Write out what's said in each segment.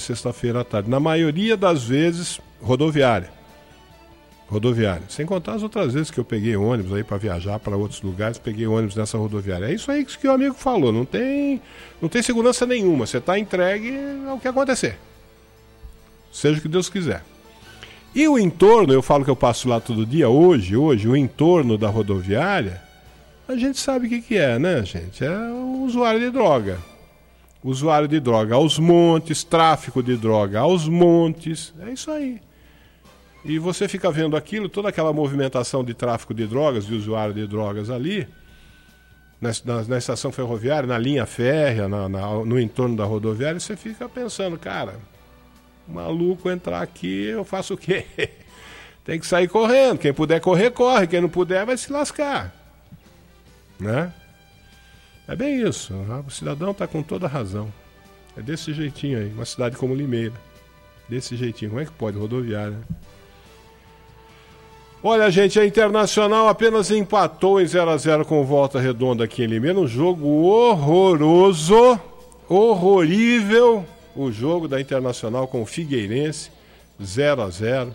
sexta-feira à tarde. Na maioria das vezes, rodoviária. Sem contar as outras vezes que eu peguei ônibus aí para viajar para outros lugares, peguei ônibus nessa rodoviária. É isso aí que o amigo falou, não tem segurança nenhuma, você está entregue ao que acontecer. Seja o que Deus quiser. E o entorno, eu falo que eu passo lá todo dia, hoje, o entorno da rodoviária, a gente sabe o que é, né, gente? É o usuário de droga. Usuário de droga aos montes, tráfico de droga aos montes, é isso aí. E você fica vendo aquilo, toda aquela movimentação de tráfico de drogas, de usuário de drogas ali, na estação ferroviária, na linha férrea, no entorno da rodoviária, você fica pensando, cara, maluco entrar aqui, eu faço o quê? Tem que sair correndo, quem puder correr, corre, quem não puder vai se lascar. Né? É bem isso, o cidadão está com toda a razão. É desse jeitinho aí, uma cidade como Limeira. Desse jeitinho, como é que pode rodoviária, né? Olha, gente, a Internacional apenas empatou em 0-0 com Volta Redonda aqui em Limeira. Um jogo horroroso, horrorível. O jogo da Internacional com o Figueirense, 0-0.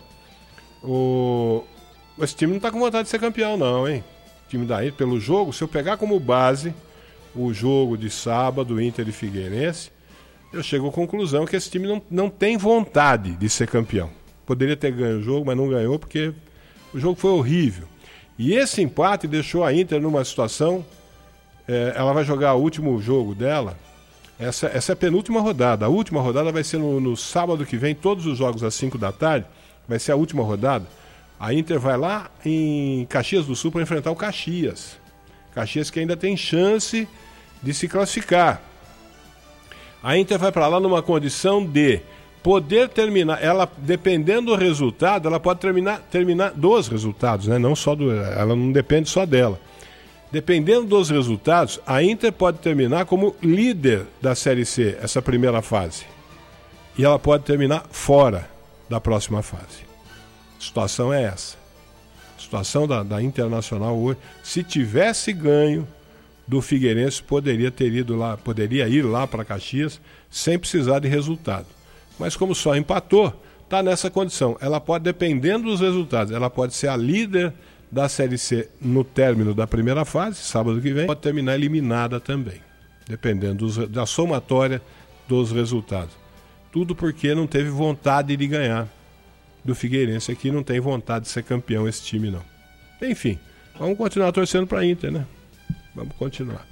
Esse time não está com vontade de ser campeão, não, hein? O time da Inter, pelo jogo, se eu pegar como base o jogo de sábado, Inter e Figueirense, eu chego à conclusão que esse time não tem vontade de ser campeão. Poderia ter ganho o jogo, mas não ganhou porque o jogo foi horrível. E esse empate deixou a Inter numa situação... ela vai jogar o último jogo dela. Essa é a penúltima rodada. A última rodada vai ser no sábado que vem, todos os jogos às 5 da tarde. Vai ser a última rodada. A Inter vai lá em Caxias do Sul para enfrentar o Caxias. Caxias que ainda tem chance de se classificar. A Inter vai para lá numa condição de poder terminar, ela, dependendo do resultado, ela pode terminar dos resultados, né? Não só ela não depende só dela. Dependendo dos resultados, a Inter pode terminar como líder da Série C, essa primeira fase. E ela pode terminar fora da próxima fase. A situação é essa. A situação da Internacional hoje, se tivesse ganho do Figueirense, poderia ir lá para Caxias sem precisar de resultado. Mas como só empatou, está nessa condição. Ela pode, dependendo dos resultados, ela pode ser a líder da Série C no término da primeira fase, sábado que vem, pode terminar eliminada também, dependendo da somatória dos resultados. Tudo porque não teve vontade de ganhar do Figueirense aqui, não tem vontade de ser campeão esse time não. Enfim, vamos continuar torcendo para a Inter, né? Vamos continuar.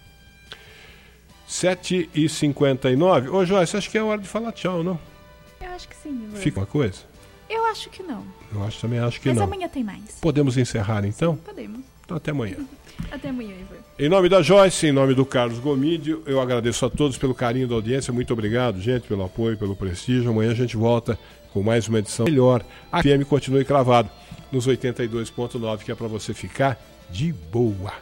7h59. Ô Joyce, acho que é hora de falar tchau, não? Eu acho que sim, Ivan. Fica uma coisa? Eu acho que não. Também acho que não. Mas amanhã tem mais. Podemos encerrar então? Sim, podemos. Então até amanhã. Até amanhã, Ivan. Em nome da Joyce, em nome do Carlos Gomídio, eu agradeço a todos pelo carinho da audiência. Muito obrigado, gente, pelo apoio, pelo prestígio. Amanhã a gente volta com mais uma edição melhor. A FM continue cravado nos 82.9, que é para você ficar de boa.